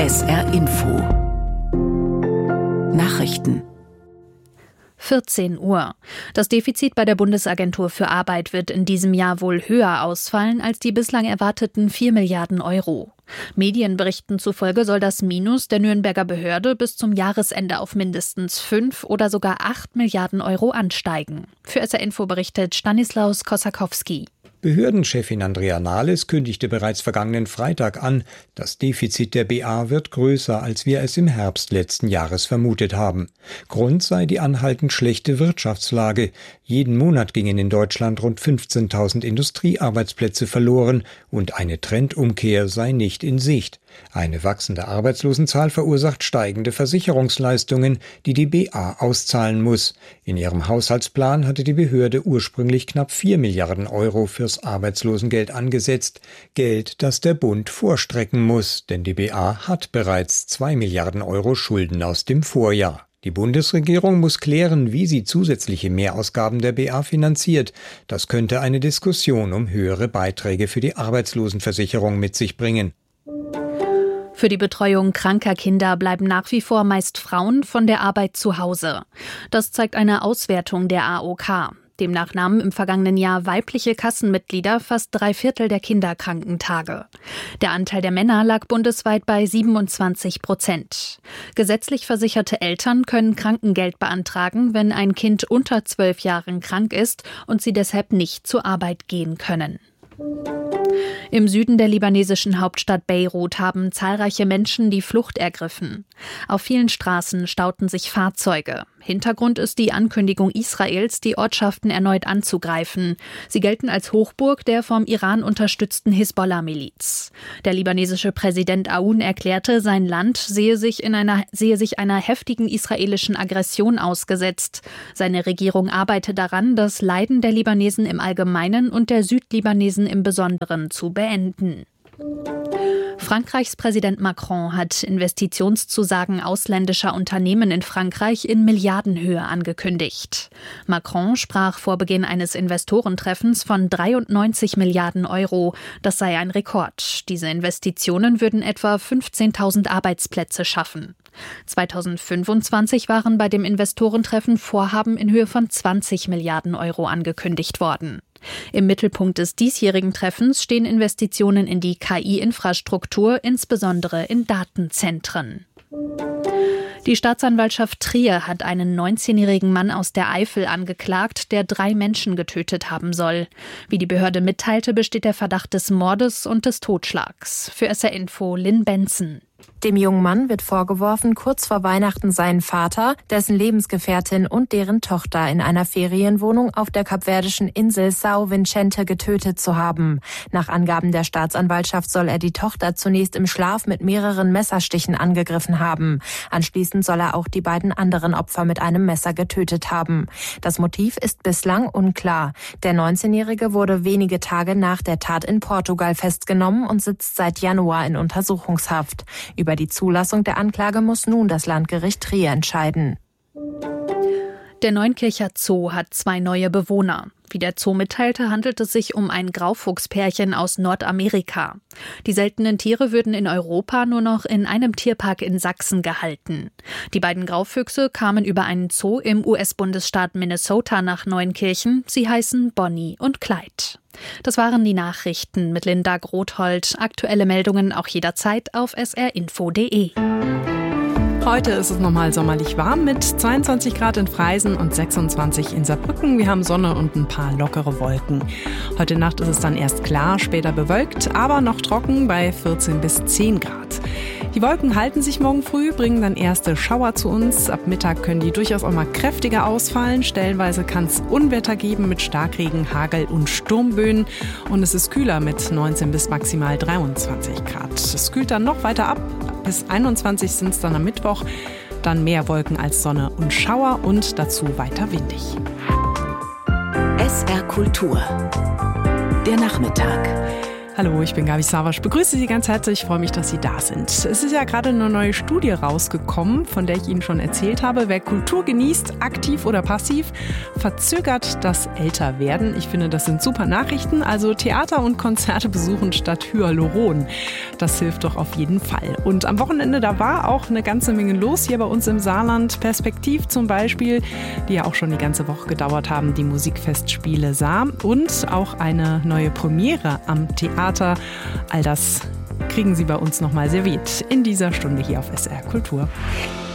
SR Info Nachrichten 14 Uhr. Das Defizit bei der Bundesagentur für Arbeit wird in diesem Jahr wohl höher ausfallen als die bislang erwarteten 4 Milliarden Euro. Medienberichten zufolge soll das Minus der Nürnberger Behörde bis zum Jahresende auf mindestens 5 oder sogar 8 Milliarden Euro ansteigen. Für SR Info berichtet Stanislaus Kosakowski. Behördenchefin Andrea Nahles kündigte bereits vergangenen Freitag an, das Defizit der BA wird größer, als wir es im Herbst letzten Jahres vermutet haben. Grund sei die anhaltend schlechte Wirtschaftslage. Jeden Monat gingen in Deutschland rund 15.000 Industriearbeitsplätze verloren und eine Trendumkehr sei nicht in Sicht. Eine wachsende Arbeitslosenzahl verursacht steigende Versicherungsleistungen, die die BA auszahlen muss. In ihrem Haushaltsplan hatte die Behörde ursprünglich knapp 4 Milliarden Euro fürs Arbeitslosengeld angesetzt. Geld, das der Bund vorstrecken muss, denn die BA hat bereits 2 Milliarden Euro Schulden aus dem Vorjahr. Die Bundesregierung muss klären, wie sie zusätzliche Mehrausgaben der BA finanziert. Das könnte eine Diskussion um höhere Beiträge für die Arbeitslosenversicherung mit sich bringen. Für die Betreuung kranker Kinder bleiben nach wie vor meist Frauen von der Arbeit zu Hause. Das zeigt eine Auswertung der AOK. Demnach nahmen im vergangenen Jahr weibliche Kassenmitglieder fast 3/4 der Kinderkrankentage. Der Anteil der Männer lag bundesweit bei 27%. Gesetzlich versicherte Eltern können Krankengeld beantragen, wenn ein Kind unter 12 Jahren krank ist und sie deshalb nicht zur Arbeit gehen können. Im Süden der libanesischen Hauptstadt Beirut haben zahlreiche Menschen die Flucht ergriffen. Auf vielen Straßen stauten sich Fahrzeuge. Hintergrund ist die Ankündigung Israels, die Ortschaften erneut anzugreifen. Sie gelten als Hochburg der vom Iran unterstützten Hisbollah-Miliz. Der libanesische Präsident Aoun erklärte, sein Land sehe sich einer heftigen israelischen Aggression ausgesetzt. Seine Regierung arbeite daran, das Leiden der Libanesen im Allgemeinen und der Südlibanesen im Besonderen zu beenden. Frankreichs Präsident Macron hat Investitionszusagen ausländischer Unternehmen in Frankreich in Milliardenhöhe angekündigt. Macron sprach vor Beginn eines Investorentreffens von 93 Milliarden Euro. Das sei ein Rekord. Diese Investitionen würden etwa 15.000 Arbeitsplätze schaffen. 2025 waren bei dem Investorentreffen Vorhaben in Höhe von 20 Milliarden Euro angekündigt worden. Im Mittelpunkt des diesjährigen Treffens stehen Investitionen in die KI-Infrastruktur, insbesondere in Datenzentren. Die Staatsanwaltschaft Trier hat einen 19-jährigen Mann aus der Eifel angeklagt, der 3 Menschen getötet haben soll. Wie die Behörde mitteilte, besteht der Verdacht des Mordes und des Totschlags. Für SR Info Lynn Benson. Dem jungen Mann wird vorgeworfen, kurz vor Weihnachten seinen Vater, dessen Lebensgefährtin und deren Tochter in einer Ferienwohnung auf der kapverdischen Insel São Vicente getötet zu haben. Nach Angaben der Staatsanwaltschaft soll er die Tochter zunächst im Schlaf mit mehreren Messerstichen angegriffen haben. Anschließend soll er auch die beiden anderen Opfer mit einem Messer getötet haben. Das Motiv ist bislang unklar. Der 19-Jährige wurde wenige Tage nach der Tat in Portugal festgenommen und sitzt seit Januar in Untersuchungshaft. Über die Zulassung der Anklage muss nun das Landgericht Trier entscheiden. Der Neunkircher Zoo hat 2 neue Bewohner. Wie der Zoo mitteilte, handelt es sich um ein Graufuchspärchen aus Nordamerika. Die seltenen Tiere würden in Europa nur noch in einem Tierpark in Sachsen gehalten. Die beiden Graufüchse kamen über einen Zoo im US-Bundesstaat Minnesota nach Neunkirchen. Sie heißen Bonnie und Clyde. Das waren die Nachrichten mit Linda Grothold. Aktuelle Meldungen auch jederzeit auf srinfo.de. Heute ist es nochmal sommerlich warm mit 22 Grad in Freisen und 26 in Saarbrücken. Wir haben Sonne und ein paar lockere Wolken. Heute Nacht ist es dann erst klar, später bewölkt, aber noch trocken bei 14 bis 10 Grad. Die Wolken halten sich morgen früh, bringen dann erste Schauer zu uns. Ab Mittag können die durchaus auch mal kräftiger ausfallen. Stellenweise kann es Unwetter geben mit Starkregen, Hagel und Sturmböen. Und es ist kühler mit 19 bis maximal 23 Grad. Es kühlt dann noch weiter ab. Bis 21 sind es dann am Mittwoch. Dann mehr Wolken als Sonne und Schauer und dazu weiter windig. SR Kultur. Der Nachmittag. Hallo, ich bin Gabi Savasch. Begrüße Sie ganz herzlich. Ich freue mich, dass Sie da sind. Es ist ja gerade eine neue Studie rausgekommen, von der ich Ihnen schon erzählt habe. Wer Kultur genießt, aktiv oder passiv, verzögert das Älterwerden. Ich finde, das sind super Nachrichten. Also Theater und Konzerte besuchen statt Hyaluron. Das hilft doch auf jeden Fall. Und am Wochenende, da war auch eine ganze Menge los hier bei uns im Saarland. Perspektiv zum Beispiel, die ja auch schon die ganze Woche gedauert haben, die Musikfestspiele Saar. Und auch eine neue Premiere am Theater. All das kriegen Sie bei uns nochmal serviert in dieser Stunde hier auf SR Kultur.